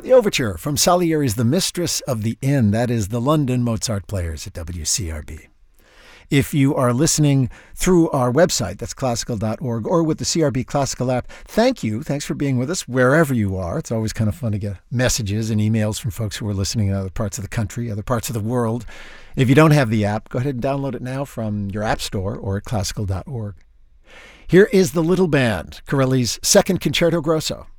The overture from Salieri's The Mistress of the Inn. That is the London Mozart Players at WCRB. If you are listening through our website, that's classical.org, or with the CRB Classical app, thank you. Thanks for being with us wherever you are. It's always kind of fun to get messages and emails from folks who are listening in other parts of the country, other parts of the world. If you don't have the app, go ahead and download it now from your app store or at classical.org. Here is the Little Band, Corelli's Second Concerto Grosso.